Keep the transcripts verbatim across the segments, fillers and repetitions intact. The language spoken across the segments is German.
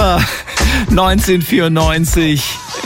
neunzehnhundertvierundneunzig.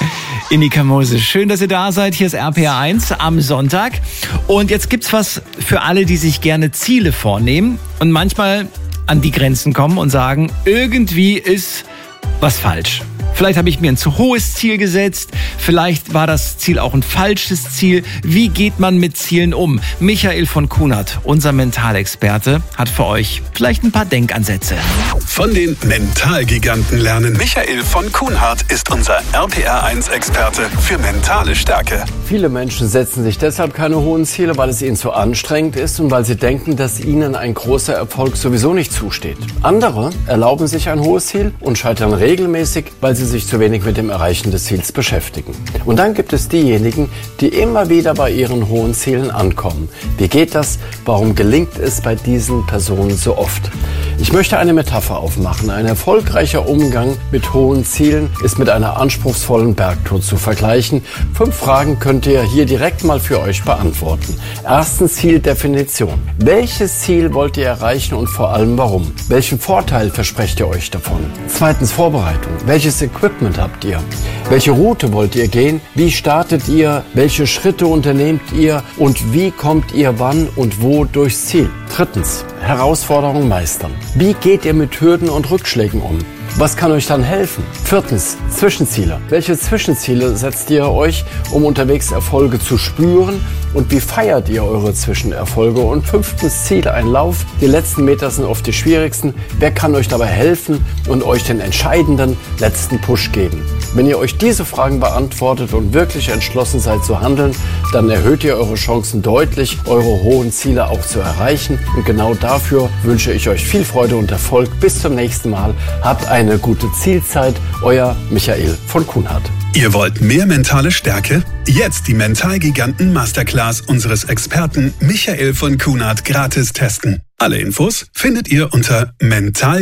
Inika Mose, schön, dass ihr da seid. Hier ist R P R eins am Sonntag. Und jetzt gibt's was für alle, die sich gerne Ziele vornehmen und manchmal an die Grenzen kommen und sagen, irgendwie ist was falsch. Vielleicht habe ich mir ein zu hohes Ziel gesetzt, vielleicht war das Ziel auch ein falsches Ziel. Wie geht man mit Zielen um? Michael von Kunert, unser Mentalexperte, hat für euch vielleicht ein paar Denkansätze. Von den Mentalgiganten lernen. Michael von Kunert ist unser R P R eins Experte für mentale Stärke. Viele Menschen setzen sich deshalb keine hohen Ziele, weil es ihnen zu anstrengend ist und weil sie denken, dass ihnen ein großer Erfolg sowieso nicht zusteht. Andere erlauben sich ein hohes Ziel und scheitern regelmäßig, weil sie sich zu wenig mit dem Erreichen des Ziels beschäftigen. Und dann gibt es diejenigen, die immer wieder bei ihren hohen Zielen ankommen. Wie geht das? Warum gelingt es bei diesen Personen so oft? Ich möchte eine Metapher aufmachen. Ein erfolgreicher Umgang mit hohen Zielen ist mit einer anspruchsvollen Bergtour zu vergleichen. Fünf Fragen könnt ihr hier direkt mal für euch beantworten. Erstens Zieldefinition. Welches Ziel wollt ihr erreichen und vor allem warum? Welchen Vorteil versprecht ihr euch davon? Zweitens Vorbereitung. Welches Equipment habt ihr? Welche Route wollt ihr gehen? Wie startet ihr? Welche Schritte unternehmt ihr? Und wie kommt ihr wann und wo durchs Ziel? Drittens Herausforderung meistern. Wie geht ihr mit Hürden und Rückschlägen um? Was kann euch dann helfen? Viertens, Zwischenziele. Welche Zwischenziele setzt ihr euch, um unterwegs Erfolge zu spüren? Und wie feiert ihr eure Zwischenerfolge? Und fünftens, Zieleinlauf. Die letzten Meter sind oft die schwierigsten. Wer kann euch dabei helfen und euch den entscheidenden letzten Push geben? Wenn ihr euch diese Fragen beantwortet und wirklich entschlossen seid zu handeln, dann erhöht ihr eure Chancen deutlich, eure hohen Ziele auch zu erreichen. Und genau dafür wünsche ich euch viel Freude und Erfolg. Bis zum nächsten Mal. Habt eine gute Zielzeit. Euer Michael von Kunert. Ihr wollt mehr mentale Stärke? Jetzt die Mentalgiganten Masterclass unseres Experten Michael von Kunert gratis testen. Alle Infos findet ihr unter mental